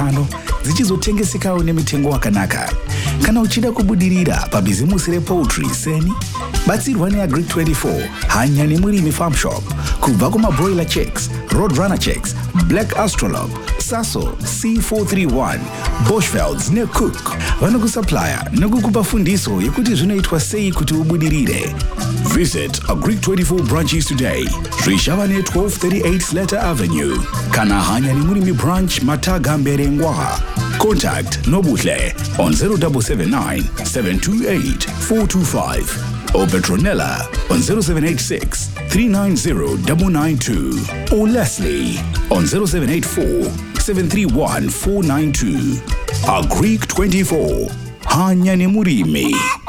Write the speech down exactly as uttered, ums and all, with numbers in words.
zitano zichizotengesekawo nemitengo wakanaka. Kana uchida kubudirira pabizimusi repoultry seni, batsirwa neAgric twenty-four Hanya Nemurimi Farm Shop kubva kumabroiler chicks, Roadrunner chicks, Black Astrolab, Saso, C four thirty-one, Boschfelds neCook. Vanokusupplier nokukupa fundiso yekuti zvinoitwa sei kuti ubudirire. Visit Agric twenty-four branches today. Rishavane twelve thirty-eight Slater Avenue. Kana Hanya Nemurimi branch Mataga Mberengwa. Contact Nobuhle on zero seven seven nine, seven two eight, four two five or Petronella on zero seven eight six, three nine zero nine nine two or Leslie on zero seven eight four, seven three one, four nine two. Agric twenty-four Hanya Nemurimi.